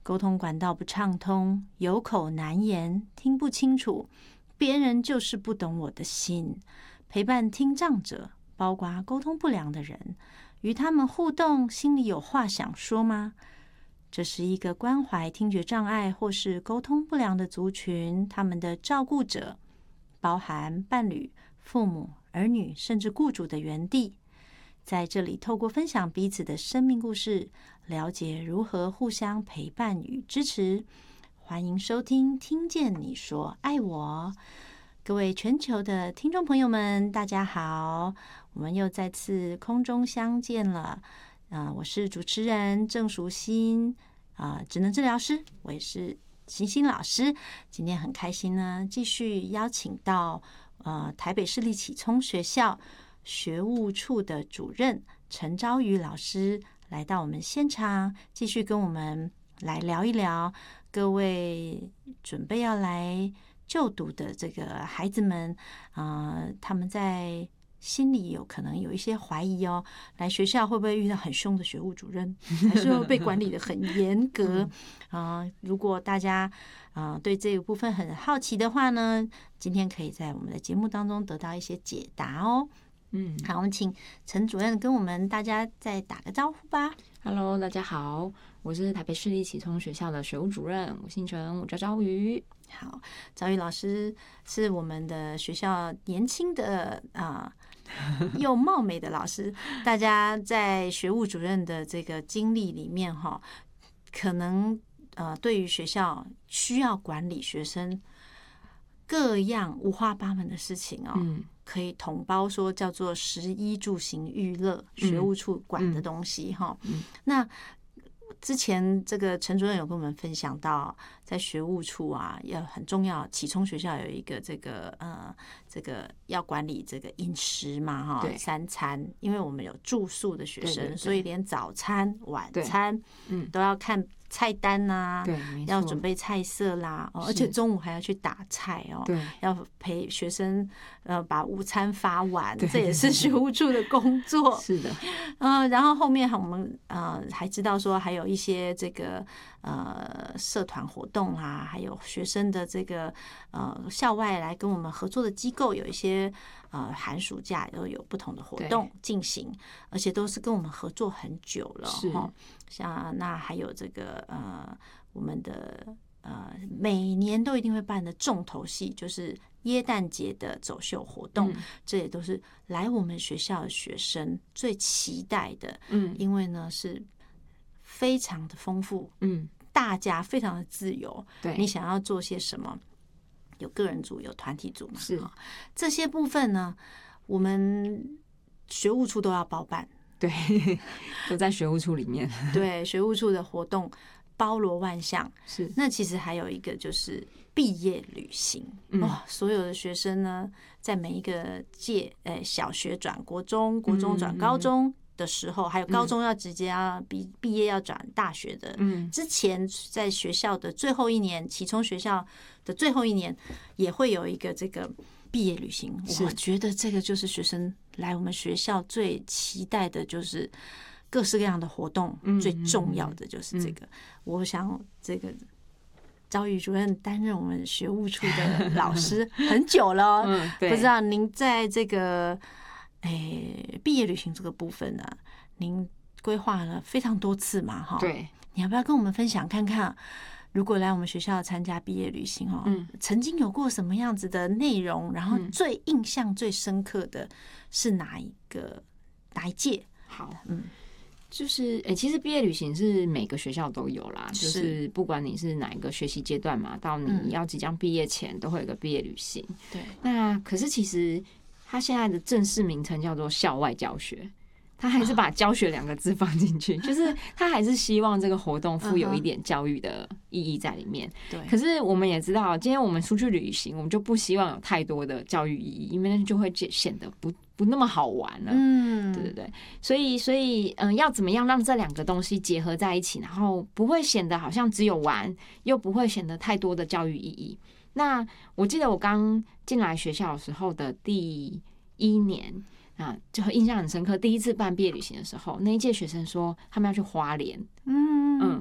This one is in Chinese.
沟通管道不畅通，有口难言，听不清楚，别人就是不懂我的心。陪伴听障者，包括沟通不良的人，与他们互动，心里有话想说吗？这是一个关怀听觉障碍或是沟通不良的族群，他们的照顾者，包含伴侣、父母、儿女，甚至雇主的园地。在这里，透过分享彼此的生命故事，了解如何互相陪伴与支持。欢迎收听《听见你说爱我》，各位全球的听众朋友们，大家好，我们又再次空中相见了。我是主持人郑淑馨，职能治疗师，我也是欣欣老师。今天很开心呢，继续邀请到台北市立启聪学校学务处的主任陈昭瑜老师来到我们现场，继续跟我们来聊一聊各位准备要来就读的这个孩子们，他们在心里有可能有一些怀疑哦，来学校会不会遇到很凶的学务主任，还是会被管理得很严格？如果大家对这个部分很好奇的话呢，今天可以在我们的节目当中得到一些解答哦。好，我们请陈主任跟我们大家再打个招呼吧。 Hello， 大家好，我是台北市立启聪学校的学务主任，我姓陈，我叫昭瑜。 好，昭瑜老师是我们的学校年轻的又貌美的老师。大家在学务主任的这个经历里面哈，可能对于学校需要管理学生各样五花八门的事情哦，可以统包说叫做食衣住行娱乐，学务处管的东西哈。那之前这个陈主任有跟我们分享到，在学务处要很重要，启聪学校有一个这个要管理这个饮食嘛哈，3餐，因为我们有住宿的学生，所以连早餐、晚餐都要看菜单啊，要准备菜色啦，而且中午还要去打菜哦，要陪学生把午餐发完，这也是学务处的工作。 是的， 然后后面我们还知道说还有一些这个社团活动啊，还有学生的这个校外来跟我们合作的机构，有一些寒暑假都有不同的活动进行，而且都是跟我们合作很久了哈。像那还有这个我们的每年都一定会办的重头戏，就是耶诞节的走秀活动，这也都是来我们学校的学生最期待的。因为呢是非常的丰富，大家非常的自由，你想要做些什么，有个人组有团体组嘛，是这些部分呢，我们学务处都要包办。 对，都在学务处里面。 对，学务处的活动包罗万象。 是， 那其实还有一个就是毕业旅行。所有的学生呢，在每一个届小学转国中，国中转高中的时候，还有高中要直接要毕业要转大学的，之前在学校的最后一年，启聪学校的最后一年，也会有一个这个毕业旅行。我觉得这个就是学生来我们学校最期待的，就是各式各样的活动，最重要的就是这个。我想这个昭瑜主任担任我们学务处的老师很久了，不知道您在这个毕业旅行这个部分呢，您规划了非常多次嘛哈？ 对， 你要不要跟我们分享看看？如果来我们学校参加毕业旅行曾经有过什么样子的内容？然后最印象最深刻的是哪一届？ 好，就是其实毕业旅行是每个学校都有啦，就是不管你是哪一个学习阶段嘛，到你要即将毕业前都会有个毕业旅行。 对， 那可是其实它现在的正式名称叫做校外教学。他还是把教学2个字放进去，就是他还是希望这个活动富有一点教育的意义在里面。 对， 可是我们也知道，今天我们出去旅行，我们就不希望有太多的教育意义，因为那就会显得不那么好玩了。对对对，所以要怎么样让这2个东西结合在一起，然后不会显得好像只有玩，又不会显得太多的教育意义。那我记得我刚进来学校的时候的第1年。就印象很深刻。第一次办毕业旅行的时候，那一届学生说他们要去花莲，